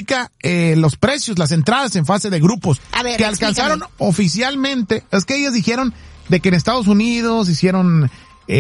explica los precios, las entradas en fase de grupos. A ver, que alcanzaron oficialmente. Es que ellos dijeron de que en Estados Unidos hicieron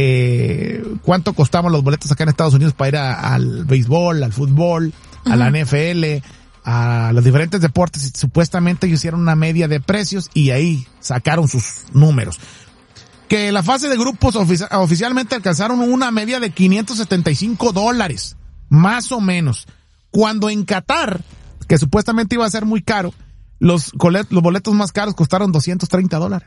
cuánto costaban los boletos acá en Estados Unidos para ir al béisbol, al fútbol, a la NFL, a los diferentes deportes, y supuestamente ellos hicieron una media de precios y ahí sacaron sus números. Que la fase de grupos oficialmente alcanzaron una media de $575, más o menos. Cuando en Qatar, que supuestamente iba a ser muy caro, los boletos más caros costaron $230.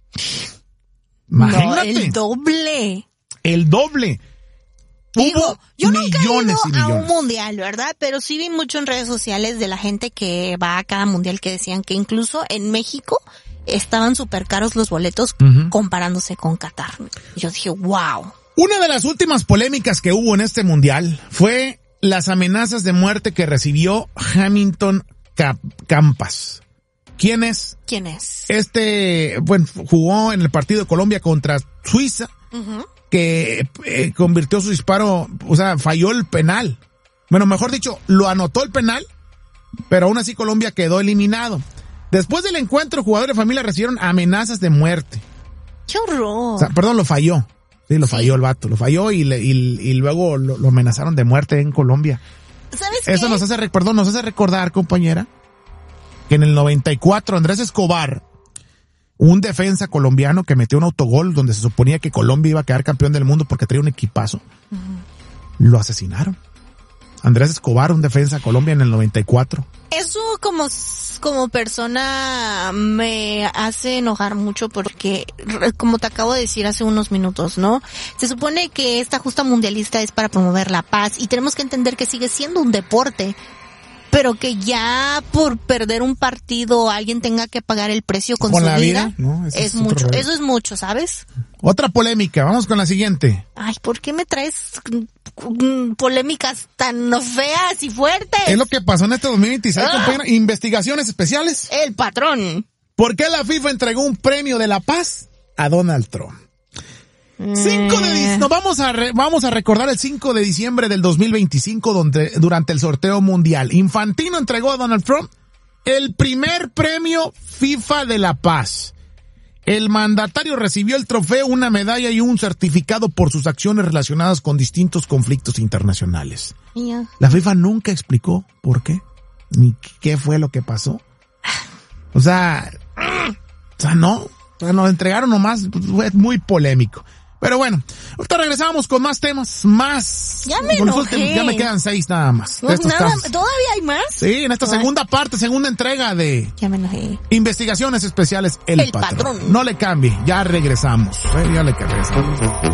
Imagínate. No, el doble. El doble. Digo, yo nunca he ido millones. a un mundial, ¿verdad? Pero sí vi mucho en redes sociales de la gente que va a cada mundial que decían que incluso en México estaban súper caros los boletos comparándose con Qatar. Y yo dije, wow. Una de las últimas polémicas que hubo en este mundial fue las amenazas de muerte que recibió Hamilton Campas. ¿Quién es? ¿Quién es? Bueno, jugó en el partido de Colombia contra Suiza, que convirtió su disparo, o sea, falló el penal. Bueno, mejor dicho, lo anotó el penal, pero aún así Colombia quedó eliminado. Después del encuentro, jugadores de familia recibieron amenazas de muerte. ¡Qué horror! O sea, perdón, lo falló. Sí, falló el vato. Lo falló y luego lo amenazaron de muerte en Colombia. ¿Sabes Eso qué? nos hace recordar, compañera, que en el 94 Andrés Escobar, un defensa colombiano que metió un autogol donde se suponía que Colombia iba a quedar campeón del mundo porque traía un equipazo, lo asesinaron. Andrés Escobar, un defensa de Colombia en el 94. Eso como persona me hace enojar mucho porque, como te acabo de decir hace unos minutos, ¿no? Se supone que esta justa mundialista es para promover la paz y tenemos que entender que sigue siendo un deporte, pero que ya por perder un partido alguien tenga que pagar el precio con su la vida, ¿no? es mucho. Eso es mucho, ¿sabes? Otra polémica, vamos con la siguiente. Ay, ¿por qué me traes polémicas tan feas y fuertes? Es lo que pasó en este 2026, compañera. Investigaciones especiales. El patrón. ¿Por qué la FIFA entregó un premio de la paz a Donald Trump? Vamos a recordar el 5 de diciembre del 2025 durante el sorteo mundial. Infantino entregó a Donald Trump el primer premio FIFA de la paz. El mandatario recibió el trofeo, una medalla y un certificado por sus acciones relacionadas con distintos conflictos internacionales. Yeah. La FIFA nunca explicó por qué, ni qué fue lo que pasó. O sea, no, nos entregaron nomás, fue muy polémico. Pero bueno, ahorita regresamos con más temas, Ya me enojé. Ya me quedan 6 nada más. No, ¿todavía hay más? Sí, en esta segunda entrega de Ya me enojé. Investigaciones Especiales, El Patrón. No le cambie, ya regresamos.